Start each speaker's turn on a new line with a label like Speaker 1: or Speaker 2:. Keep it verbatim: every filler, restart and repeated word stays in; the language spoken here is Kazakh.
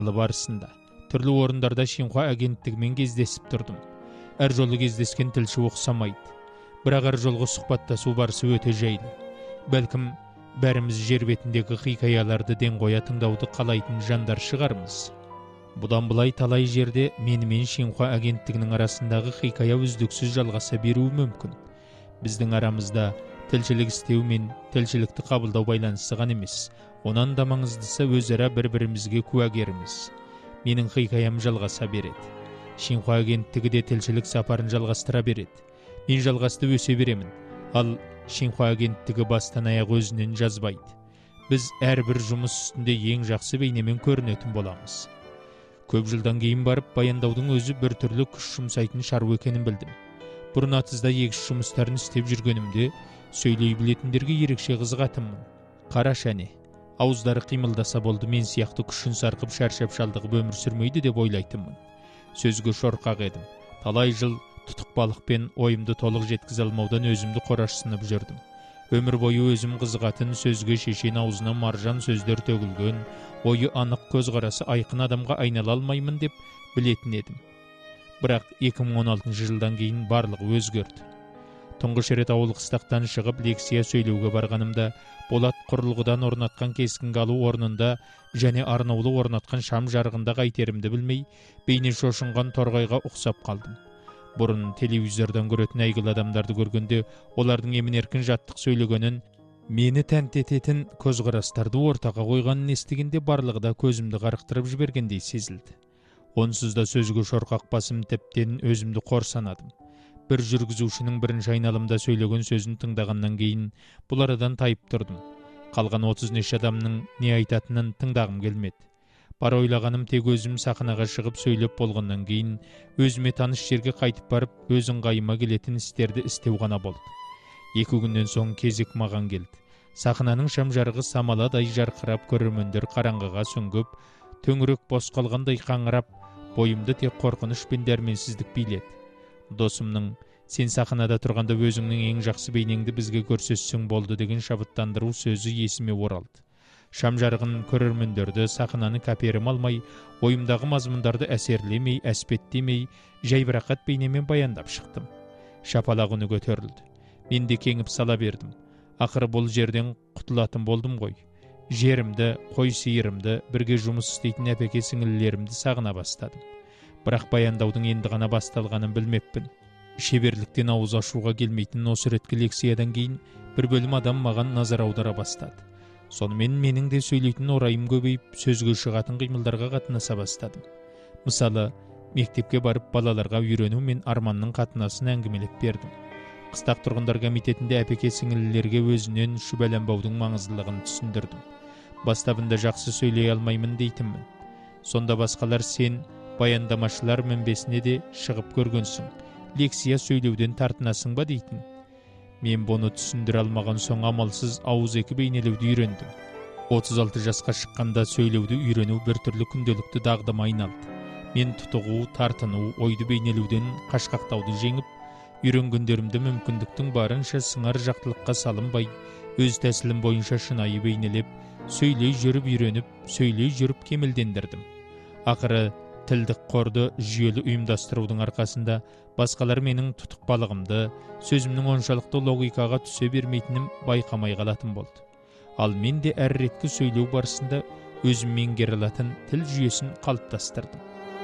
Speaker 1: барысында түрлі орындарда Шинхуа агенттігімен кездесіп тұрдым. Әр жолы кездескен тілші ұқсамайды. Бірақ әр жолғы сұхбаттасу барысы өте жайлы. Бәлкім, бәріміз жер бетіндегі хикаяларды ден қоя тыңдауды қалайтын жандар шығармыз. Бұдан былай талай жерде менімен Шинхуа агенттігінің арасындағы хикая үздіксіз жалғаса беруі мүмкін. Біздің арамызда тілшілік істеу мен тілшілікті қабылдау байланысы ғана емес, онан да маңыздысы өзара бір-бірімізге куәгеріміз. Менің хикаям жалғаса береді. Шинхуа агенттігі де тілшілік сапарын жалғастыра береді. Мен жалғасты өсе беремін, ал Шинхуа агенттігі бастан аяқ өзінен жазбайды. Біз әрбір жұмыс үстінде ең жақсы бейнемен көрінетін боламыз. Көп жылдан кейін барып баяндаудың өзі бір түрлі күш жұмсайтын шаруа екенін білдім. Бұрын атызда егіс жұмыстарын істеп жүргенімде сөйлей білетіндерге ерекше қызығатынмын. Қара шәне, ауыздары қимылдаса болды, мен сияқты күшін сарқып шаршап шалдығып өмір сүрмейді деп ойлайтынмын. Сөзге шорқақ едім. Талай жыл тұтық балықпен ойымды толық жеткізе алмаудан өзімді қорашсынып жүрдім. Өмір бойы өзім қызығатын сөзге шешен аузына маржан сөздер төгілген, ойы анық көзқарасы айқын адамға айнала алмаймын деп білетін едім. Бірақ екі мың он алтыншы жылдан кейін барлығы өзгерді. Тұңғыш рет ауыл қыстақтан шығып лекция сөйлеуге барғанымда болат құрылғыдан орнатқан кескінге алу орнында және арнаулы орнатқан шам жарығында қайтерімді білмей, бейне шошынған торғайға ұқсап қалдым. Бұрын телевизордан көретін әйгілі адамдарды көргенде олардың емін-еркін жаттық сөйлегенін, мені тәнті ететін көзқарастарды ортаға қойғанын естігенде барлығы да көзімді қарықтырып жібергендей сезілді. Онсыз да сөзге шорқақ басым тіптен өзімді қор санадым. Бір жүргізушінің бірінші айналымда сөйлеген сөзін тыңдағаннан кейін бұл арадан тайып тұрдым. Қалған отыз неше адамның не айтатынын тыңдағым келмеді. Бар ойлағаным тек өзім сахнаға шығып сөйлеп болғаннан кейін өзіме таныш жерге қайтып барып өз ыңғайыма келетін істерді істеу ғана болды. Екі күннен соң кезек маған келді. Сахнаның шам жарығы самаладай жарқырап, көрермендер қараңғыға сүңгіп, төңірек бос қалғандай қаңырап, бойымды тек қорқыныш пен дәрменсіздік биледі. Досымның «Сен сахнада тұрғанда өзіңнің ең жақсы бейнеңді бізге көрсетсең болды» деген шабыттандыру сөзі есіме оралды. Шам жарығын, көрермендерді, сахнаны кәперім алмай, ойымдағы мазмұндарды әсерлемей, әспеттемей, жайбарақат бейнемен баяндап шықтым. Шапалақ үні көтерілді. Мен де кеңіп сала бердім. Ақыры бұл жерден құтылатын болдым ғой. Жерімді, қой сиырымды, бірге жұмыс істейтін әпеке сіңілілерімді сағына бастадым. Бірақ баяндаудың енді ғана басталғанын білмеппін. Шеберліктен ауыз ашуға келмейтін осы реткі лекциядан кейін бір бөлім адам маған назар аудара бастады. Сонымен менің де сөйлейтін орайым көбейіп, сөзге шығатын қимылдарға қатынаса бастадым. Мысалы, мектепке барып балаларға үйрену мен арманның қатынасын әңгімелеп бердім. Қыстақ тұрғындар комитетінде әпеке сіңілілерге өзінен шүбәланбаудың маңыздылығын түсіндірдім. Бастабында жақсы сөйлей алмаймын дейтінмін. Сонда басқалар «Сен баяндамашылар мінбесіне де шығып көргенсің, лекция сөйлеуден тартынасың ба» дейтін. Мен бұны түсіндіре алмаған соң амалсыз ауыз екі бейнелеуді үйрендім. отыз алты жасқа шыққанда сөйлеуді үйрену бір түрлі күнделікті дағдыма айналды. Мен тұтығу, тартыну, ойды бейнелеуден қашқақтауды жеңіп, үйренгендерімді мүмкіндіктің барынша сыңар жақтылыққа салынбай, өз тәсілім бойынша шынайы бейнелеп, сөйлей жүріп үйреніп, сөйлей жүріп кемелдендірдім. Ақыры тілдік қорды жүйелі ұйымдастырудың арқасында басқалар менің тұтық балығымды, сөзімнің оншалықты логикаға түсе бермейтінім байқамай қалатын болды. Ал мен де әр реткі сөйлеу барысында өзім меңгере алатын тіл жүйесін қалыптастырдым.